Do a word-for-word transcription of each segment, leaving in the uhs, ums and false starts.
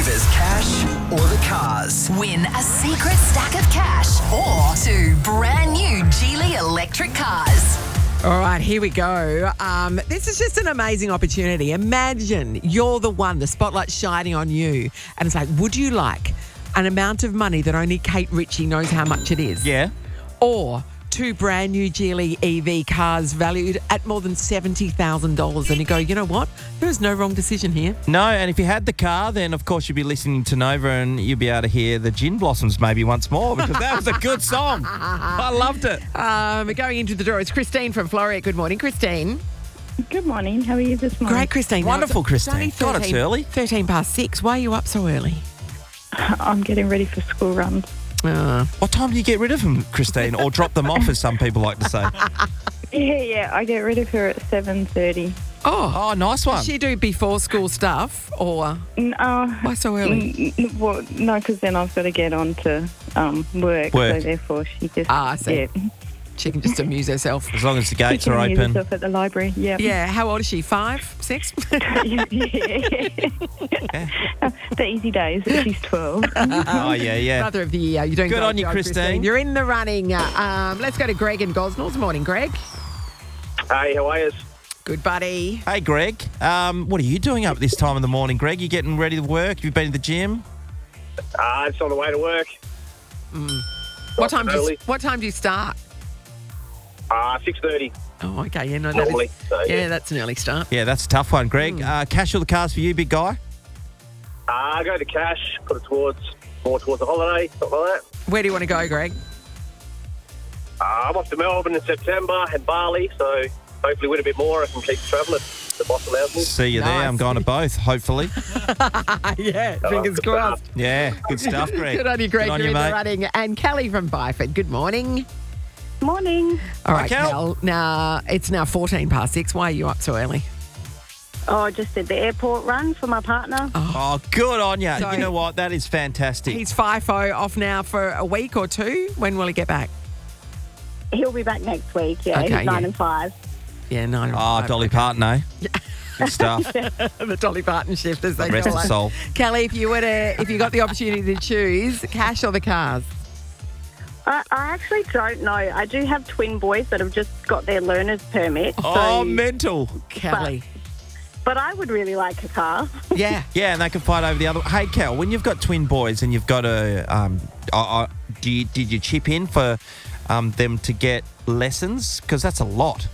Nova's cash or the cars. Win a secret stack of cash or two brand new Geely electric cars. All right, here we go. Um, this is just an amazing opportunity. Imagine you're the one, the spotlight's shining on you. And it's like, would you like an amount of money that only Kate Ritchie knows how much it is? Yeah. Or two brand new Geely E V cars valued at more than seventy thousand dollars. And you go, you know what? There's no wrong decision here. No, and if you had the car, then of course you'd be listening to Nova and you'd be able to hear the Gin Blossoms maybe once more because that was a good song. I loved it. Um, going into the door is Christine from Floreat. Good morning, Christine. Good morning. How are you this morning? Great, Christine. Wonderful, Now, it's- it's only Christine. God, it's early. thirteen past six. Why are you up so early? I'm getting ready for school runs. Uh, What time do you get rid of them, Christine, or drop them off, as some people like to say? Yeah, yeah. I get rid of her at seven thirty. oh, Oh, nice one. does she do before school stuff or No. why so early? N- n- well, no, because then I've got to get on to um, work. Work. So therefore, she just Ah, I see. yeah. She can just amuse herself. As long as the She gates can are amuse open. herself at the library. Yeah. Yeah, how old is she? Five? Six? yeah. The easy days. She's twelve. Oh, yeah, yeah. Brother of the year. You're doing Good great on you, job, Christine. You're in the running. Uh, Um, let's go to Greg in Gosnells. Morning, Greg. Hey, how are you? Good buddy. Hey, Greg. Um, what are you doing up this time of the morning, Greg? You getting ready to work? You've been to the gym? Uh, it's on the way to work. What time, do you, early. what time do you start? Uh, six thirty Oh, okay. Yeah, no, that normally. is, So, yeah, yeah. that's an early start. Yeah, that's a tough one, Greg. Uh, cash or the cars for you, big guy? Uh, I go to cash, put it towards more towards the holiday, something like that. Where do you want to go, Greg? Uh, I'm off to Melbourne in September and Bali, so hopefully win a bit more. I can keep travelling. The boss allows me. See you there. Nice. I'm going to both, hopefully. yeah, Oh, fingers good crossed. Yeah, good stuff, Greg. Good on you, Greg. Good on You're you, in the mate. running. And Kelly from Byford. Good morning. Morning. All Hi, right, Kel. Kel. Now, it's now fourteen past six. Why are you up so early? Oh, I just did the airport run for my partner. Oh, good on you. So- You know what? That is fantastic. He's FIFO off now for a week or two. When will he get back? He'll be back next week. Yeah, Okay, he's nine yeah. and five. Yeah, nine. or Oh, five. Dolly Parton, eh? Good stuff. the Dolly Parton shift, as they Rest call his it. soul. Kelly, if you were to, if you got the opportunity to choose, cash or the cars? I, I actually don't know. I do have twin boys that have just got their learner's permit. Oh, so, mental. Kelly. but I would really like a car. Yeah. Yeah, and they can fight over the other. Hey, Kel, when you've got twin boys and you've got to, um, uh, uh, do you, did you chip in for um, them to get lessons? Because that's a lot.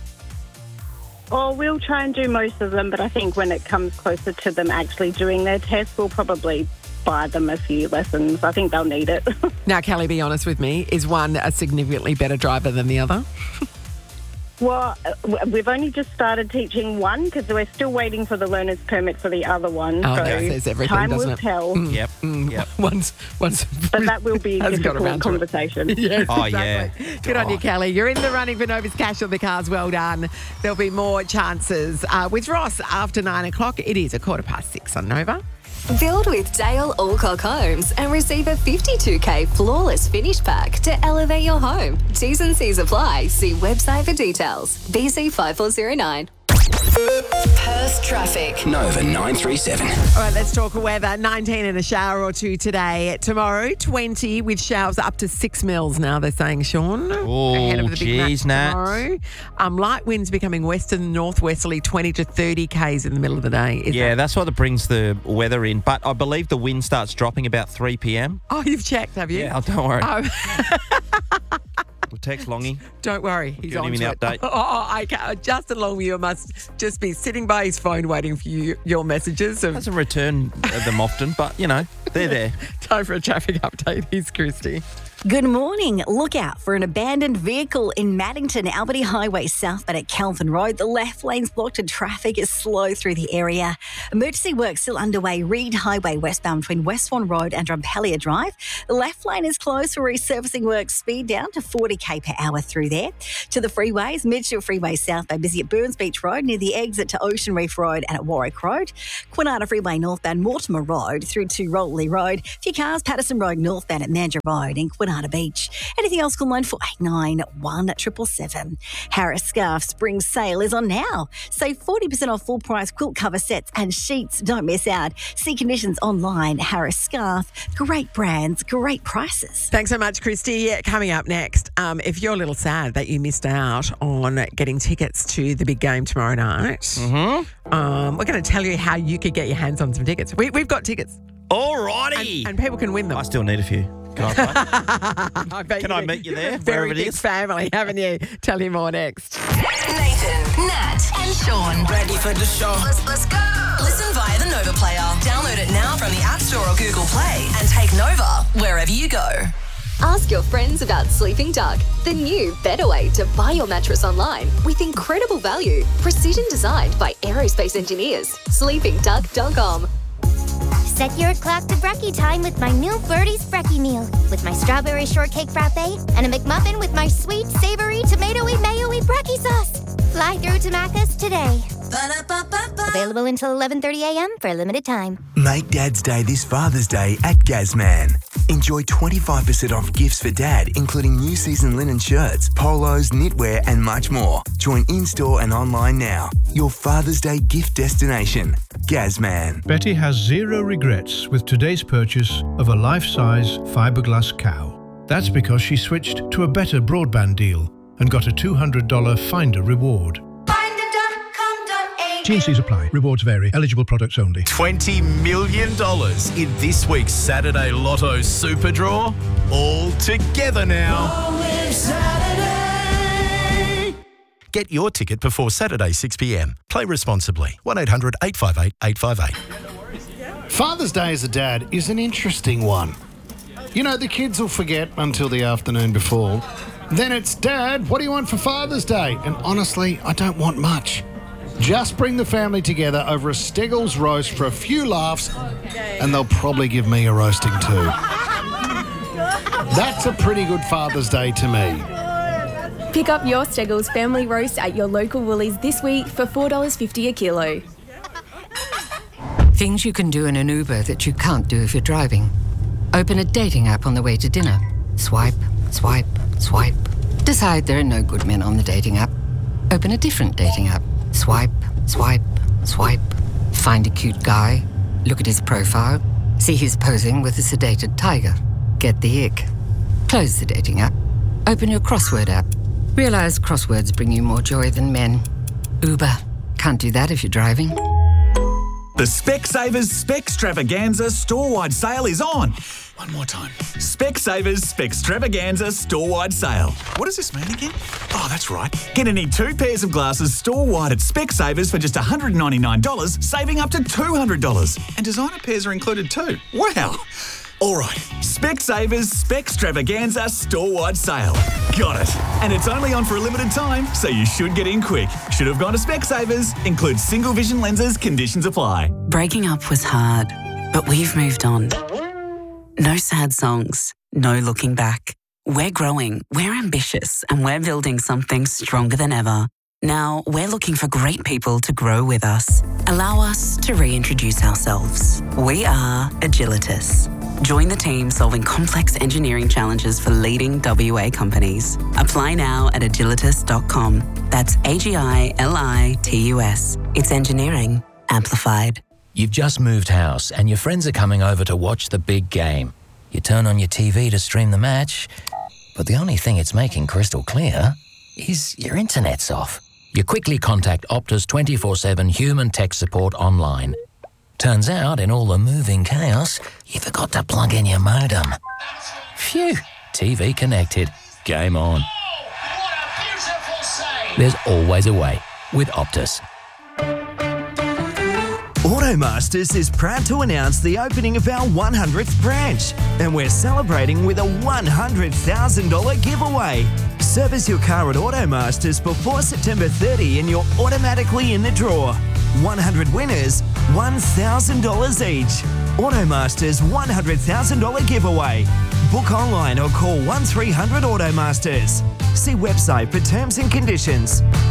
Or we'll try and do most of them, but I think when it comes closer to them actually doing their test, we'll probably buy them a few lessons. I think they'll need it. Now, Kelly, be honest with me. Is one a significantly better driver than the other? Well, uh, w- we've only just started teaching one because we're still waiting for the learner's permit for the other one. Oh, so that says everything, time doesn't will it? tell. Yep. Yep. Once, once. But that will be a Hasn't got around difficult to it. conversation. Yes, Oh, exactly. yeah. Good on you, God. Kelly. You're in the running for Nova's Cash or the cars. Well done. There'll be more chances uh, with Ross after nine o'clock. It is a quarter past six on Nova. Build with Dale Alcock Homes and receive a fifty-two K flawless finish pack to elevate your home. T's and C's apply. See website for details. B C five four zero nine. Perth traffic. Nova nine three seven. All right, let's talk weather. nineteen and a shower or two today. Tomorrow, twenty with showers up to six mils now, they're saying, Sean. Oh, Ahead of the big geez, match Nat. tomorrow. Um, light winds becoming western northwesterly, twenty to thirty Ks in the middle of the day. Is Yeah, that- that's what brings the weather in. But I believe the wind starts dropping about three p.m. Oh, you've checked, have you? Yeah, oh, don't worry. Oh, We'll text Longy. don't worry. He's Giving on him to an it. update. Oh, I can't. Justin Longview must just be sitting by his phone waiting for you, your messages. Of Doesn't return them often, but, you know, they're there. time for a traffic update. Here's Christy. Good morning. Look out for an abandoned vehicle in Maddington, Albany Highway southbound at Calvin Road. The left lane's blocked and traffic is slow through the area. Emergency work still underway. Reed Highway westbound between West Swan Road and Drumpelia Drive. The left lane is closed for resurfacing work. Speed down to forty K k per hour through there. To the freeways, Midshall Freeway southbound busy at Burns Beach Road near the exit to Ocean Reef Road and at Warwick Road. Quinana Freeway northbound Mortimer Road through to Roley Road. A few cars, Patterson Road northbound at Mandurah Road in Quinana Beach. Anything else, call line four eight nine, one seven seven seven. Harris Scarf Spring Sale is on now. Save forty percent off full price quilt cover sets and sheets. Don't miss out. See conditions online. Harris Scarf. Great brands, great prices. Thanks so much, Christy. Coming up next, um, if you're a little sad that you missed out on getting tickets to the big game tomorrow night, mm-hmm. um, we're going to tell you how you could get your hands on some tickets. We, we've got tickets. Alrighty. And, and people can win them. I still need a few. Can I, I bet can you I do. meet you there? Very wherever it big is? family, haven't you? Tell you more next. Nathan, Nat, and Sean. Ready for the show. Let's, let's go. Listen via the Nova Player. Download it now from the App Store or Google Play and take Nova wherever you go. Ask your friends about Sleeping Duck, the new, better way to buy your mattress online with incredible value. Precision designed by aerospace engineers. sleeping duck dot com. Set your clock to brekkie time with my new Birdie's Brekkie meal. With my strawberry shortcake frappe and a McMuffin with my sweet, savory, tomatoey, mayo-y brekkie sauce. Fly through to Macca's today. Ba-da-ba-ba-ba. Available until eleven thirty a.m. for a limited time. Make Dad's Day this Father's Day at Gazman. Enjoy twenty-five percent off gifts for Dad, including new season linen shirts, polos, knitwear, and much more. Join in-store and online now. Your Father's Day gift destination, Gazman. Betty has zero regrets with today's purchase of a life-size fiberglass cow. That's because she switched to a better broadband deal and got a two hundred dollars Finder reward. T and C's apply. Rewards vary. Eligible products only. twenty million dollars in this week's Saturday Lotto Super Draw. All together now. Get your ticket before Saturday six p.m. Play responsibly. one eight hundred eight five eight eight five eight. Father's Day as a dad is an interesting one. You know, the kids will forget until the afternoon before. Then it's, Dad, what do you want for Father's Day? And honestly, I don't want much. Just bring the family together over a Steggles roast for a few laughs, and they'll probably give me a roasting too. That's a pretty good Father's Day to me. Pick up your Steggles family roast at your local Woolies this week for four dollars fifty a kilo. Things you can do in an Uber that you can't do if you're driving. Open a dating app on the way to dinner. Swipe, swipe, swipe. Decide there are no good men on the dating app. Open a different dating app. Swipe, swipe, swipe. Find a cute guy. Look at his profile. See he's posing with a sedated tiger. Get the ick. Close the dating app. Open your crossword app. Realize crosswords bring you more joy than men. Uber. Can't do that if you're driving. The Specsavers Spextravaganza store-wide sale is on. One more time. Specsavers Spextravaganza store-wide sale. What does this mean again? Oh, that's right. Get any two pairs of glasses store-wide at Specsavers for just one hundred ninety-nine dollars, saving up to two hundred dollars. And designer pairs are included too. Wow. All right. Specsavers Spextravaganza store-wide sale. Got it. And it's only on for a limited time, so you should get in quick. Should have gone to Specsavers. Includes single vision lenses. Conditions apply. Breaking up was hard, but we've moved on. No sad songs, no looking back. We're growing, we're ambitious, and we're building something stronger than ever. Now, we're looking for great people to grow with us. Allow us to reintroduce ourselves. We are Agilitas. Join the team solving complex engineering challenges for leading W A companies. Apply now at agilitas dot com. That's A G I L I T U S. It's engineering amplified. You've just moved house and your friends are coming over to watch the big game. You turn on your T V to stream the match, but the only thing it's making crystal clear is your internet's off. You quickly contact Optus twenty-four seven human tech support online. Turns out, in all the moving chaos, you forgot to plug in your modem. Phew, T V connected. Game on. There's always a way with Optus. Automasters is proud to announce the opening of our one hundredth branch, and we're celebrating with a one hundred thousand dollars giveaway. Service your car at Automasters before September thirtieth and you're automatically in the draw. one hundred winners, one thousand dollars each. Automasters one hundred thousand dollars giveaway. Book online or call one three hundred Automasters. See website for terms and conditions.